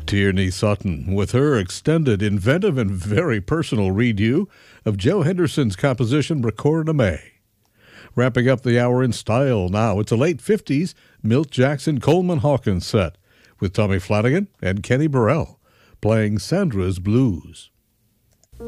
Tierney Sutton with her extended, inventive, and very personal redo of Joe Henderson's composition Recording of May. Wrapping up the hour in style now, it's a late 50s Milt Jackson Coleman Hawkins set with Tommy Flanagan and Kenny Burrell playing Sandra's Blues.